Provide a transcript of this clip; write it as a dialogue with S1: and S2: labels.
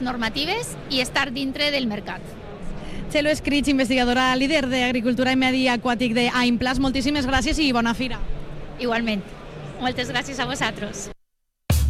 S1: normatives i estar dintre del mercat.
S2: Txelo Escrits, investigadora líder d'Agricultura i Medi Aquàtic d'Aimplas, moltíssimes gràcies i bona fira.
S1: Igualment. Moltes gràcies a vosaltres.